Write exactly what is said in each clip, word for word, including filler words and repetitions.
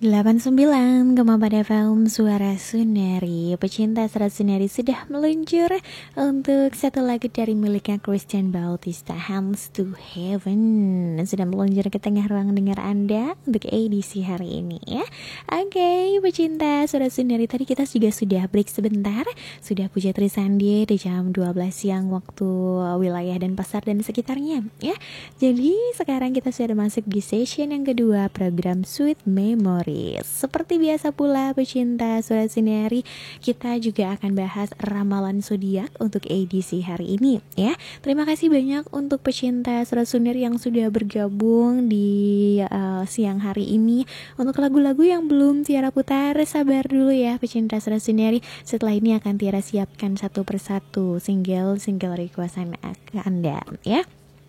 delapan puluh sembilan koma empat F M Suara Suneri. Pecinta Suara Suneri sudah meluncur untuk satu lagu dari miliknya Christian Bautista, Hands to Heaven. Sudah meluncur ke tengah ruang dengar Anda untuk edisi hari ini ya. Oke, pecinta Suara Suneri, tadi kita juga sudah break sebentar. Sudah Puja Trisandi di jam dua belas siang waktu wilayah dan pasar dan sekitarnya ya. Jadi sekarang kita sudah masuk di session yang kedua program Sweet Memory. Seperti biasa pula pecinta Suara Suneri, kita juga akan bahas ramalan zodiak untuk edisi hari ini ya. Terima kasih banyak untuk pecinta Suara Suneri yang sudah bergabung di uh, siang hari ini. Untuk lagu-lagu yang belum Tiara putar, sabar dulu ya pecinta Suara Suneri. Setelah ini akan Tiara siapkan satu persatu single-single requestan Anda ya.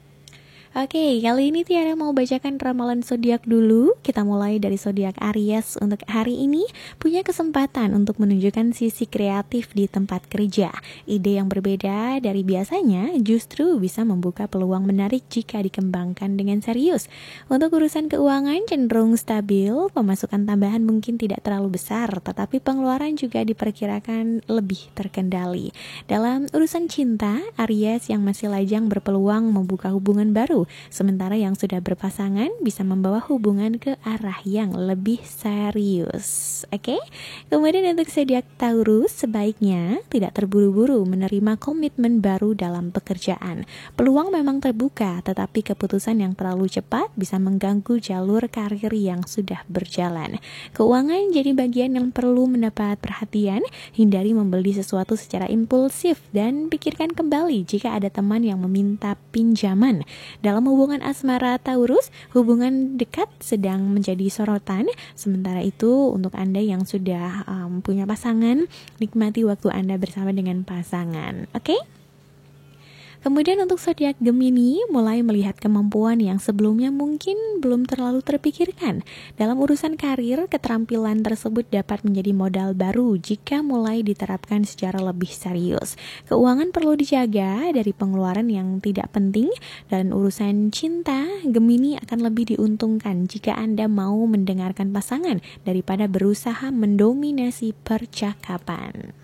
Oke, kali ini Tiara mau bacakan ramalan zodiak dulu. Kita mulai dari zodiak Aries. Untuk hari ini punya kesempatan untuk menunjukkan sisi kreatif di tempat kerja. Ide yang berbeda dari biasanya justru bisa membuka peluang menarik jika dikembangkan dengan serius. Untuk urusan keuangan cenderung stabil, pemasukan tambahan mungkin tidak terlalu besar, tetapi pengeluaran juga diperkirakan lebih terkendali. Dalam urusan cinta, Aries yang masih lajang berpeluang membuka hubungan baru. Sementara yang sudah berpasangan bisa membawa hubungan ke arah yang lebih serius. Oke, okay? Kemudian untuk zodiak Taurus, sebaiknya tidak terburu-buru menerima komitmen baru dalam pekerjaan. Peluang memang terbuka, tetapi keputusan yang terlalu cepat bisa mengganggu jalur karir yang sudah berjalan. Keuangan jadi bagian yang perlu mendapat perhatian. Hindari membeli sesuatu secara impulsif dan pikirkan kembali jika ada teman yang meminta pinjaman. Dalam hubungan asmara Taurus, hubungan dekat sedang menjadi sorotan. Sementara itu untuk Anda yang sudah um, punya pasangan, nikmati waktu Anda bersama dengan pasangan. Oke? Okay? Kemudian untuk zodiak Gemini, mulai melihat kemampuan yang sebelumnya mungkin belum terlalu terpikirkan. Dalam urusan karir, keterampilan tersebut dapat menjadi modal baru jika mulai diterapkan secara lebih serius. Keuangan perlu dijaga dari pengeluaran yang tidak penting. Dan urusan cinta, Gemini akan lebih diuntungkan jika Anda mau mendengarkan pasangan daripada berusaha mendominasi percakapan.